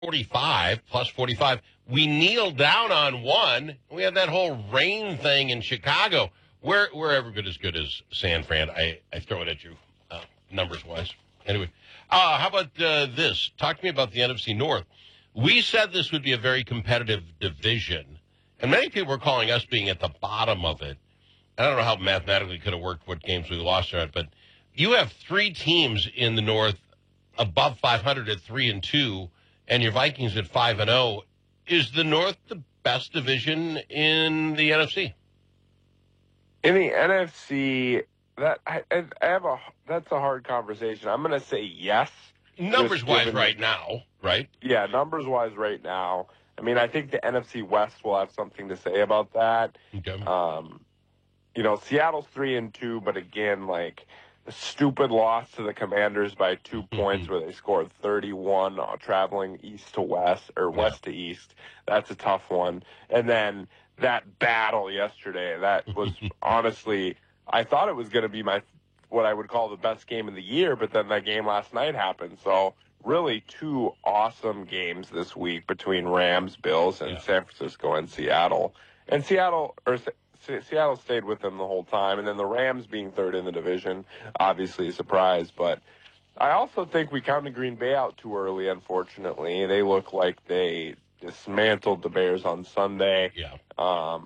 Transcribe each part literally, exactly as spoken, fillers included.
forty-five, plus forty-five. We kneeled down on one. We had that whole rain thing in Chicago. We're, we're every bit as good as San Fran. I, I throw it at you, uh, numbers-wise. Anyway, uh, how about uh, this? Talk to me about the N F C North. We said this would be a very competitive division, and many people were calling us being at the bottom of it. I don't know how mathematically could have worked what games we lost at, but you have three teams in the North above five hundred at three and two, and your Vikings at five and zero. Is the North the best division in the N F C? In the N F C, that I, I have a that's a hard conversation. I'm going to say yes. Numbers wise, right now, right? Yeah, numbers wise, right now. I mean, I think the N F C West will have something to say about that. Okay. Um, you know, Seattle's three and two, but again, like the stupid loss to the Commanders by two points, where they scored thirty-one uh, traveling east to west or west yeah. to east. That's a tough one. And then that battle yesterday, that was honestly, I thought it was going to be my what I would call the best game of the year, but then that game last night happened. So really two awesome games this week between Rams, Bills, and yeah. San Francisco and Seattle. And Seattle or Seattle stayed with them the whole time, and then the Rams being third in the division, obviously a surprise. But I also think we counted Green Bay out too early, unfortunately. They look like they dismantled the Bears on Sunday. Yeah. Um,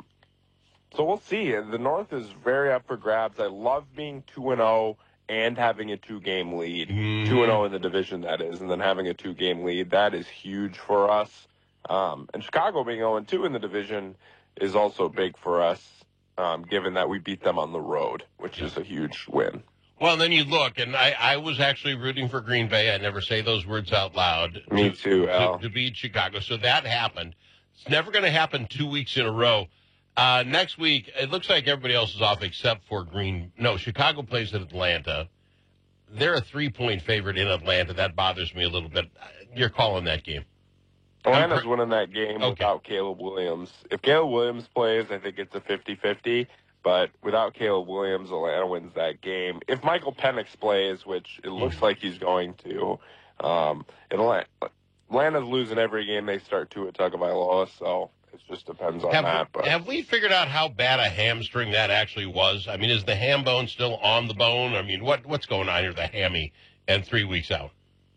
so we'll see. The North is very up for grabs. I love being two and oh and having a two-game lead. Mm. two and oh in the division, that is, and then having a two-game lead. That is huge for us. Um, and Chicago being oh and two in the division is also big for us, um, given that we beat them on the road, which yeah. is a huge win. Well, then you look, and I, I was actually rooting for Green Bay. I never say those words out loud. Me to, too, Al. To, to beat Chicago. So that happened. It's never going to happen two weeks in a row. Uh, next week, it looks like everybody else is off except for Green. No, Chicago plays at Atlanta. They're a three-point favorite in Atlanta. That bothers me a little bit. You're calling that game. Atlanta's per- winning that game okay. without Caleb Williams. If Caleb Williams plays, I think it's a fifty-fifty. But without Caleb Williams, Atlanta wins that game. If Michael Penix plays, which it looks like he's going to, um, Atlanta, Atlanta's losing every game they start to at Tagovailoa, so it just depends on have, that. But have we figured out how bad a hamstring that actually was? I mean, is the ham bone still on the bone? I mean, what what's going on here, the hammy, and three weeks out?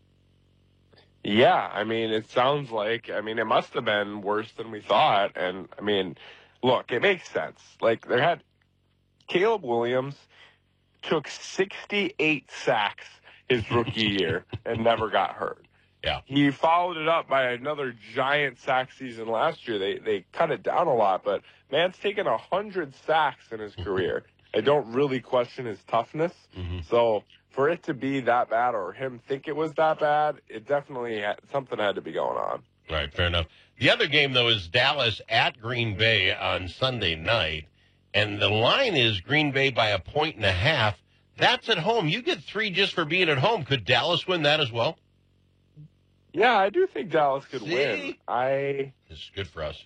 Yeah, I mean, it sounds like, I mean, it must have been worse than we thought. And, I mean, look, it makes sense. Like, there had, Caleb Williams took sixty-eight sacks his rookie year and never got hurt. Yeah. He followed it up by another giant sack season last year. They they cut it down a lot, but man's taken one hundred sacks in his career. I don't really question his toughness. Mm-hmm. So for it to be that bad or him think it was that bad, it definitely had, something had to be going on. Right, fair enough. The other game, though, is Dallas at Green Bay on Sunday night. And the line is Green Bay by a point and a half. That's at home. You get three just for being at home. Could Dallas win that as well? Yeah, I do think Dallas could See? win. I This is good for us.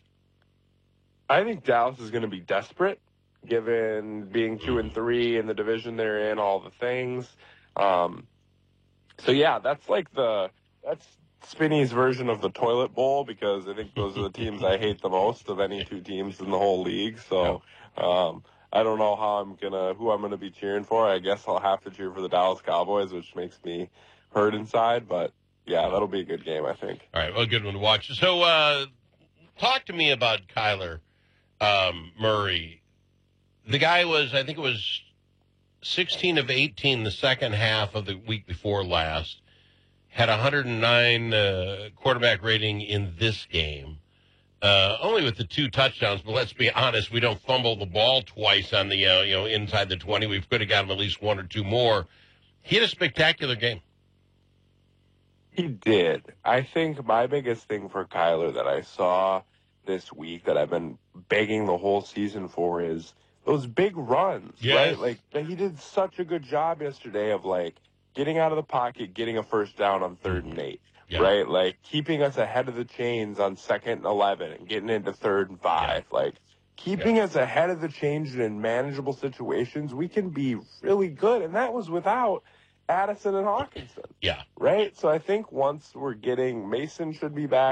I think Dallas is going to be desperate, given being two and three in the division they're in, all the things. Um, so yeah, that's like the that's Spinney's version of the toilet bowl, because I think those are the teams I hate the most of any two teams in the whole league. So. Um, I don't know how I'm gonna, who I'm gonna be cheering for. I guess I'll have to cheer for the Dallas Cowboys, which makes me hurt inside. But yeah, that'll be a good game, I think. All right, well, good one to watch. So, uh, talk to me about Kyler um, Murray. The guy was, I think it was sixteen of eighteen the second half of the week before last. Had a one hundred nine uh, quarterback rating in this game. Uh, only with the two touchdowns, but let's be honest, we don't fumble the ball twice on the, uh, you know, inside the twenty. We could have got him at least one or two more. He had a spectacular game. He did. I think my biggest thing for Kyler that I saw this week that I've been begging the whole season for is those big runs, yes. right? Like, he did such a good job yesterday of, like, getting out of the pocket, getting a first down on third and eight. Yeah. Right? Like, keeping us ahead of the chains on second and eleven and getting into third and five. Yeah. Like, keeping yeah. us ahead of the chains in manageable situations, we can be really good. And that was without Addison and Hawkinson. Yeah. Right? So I think once we're getting Mason should be back.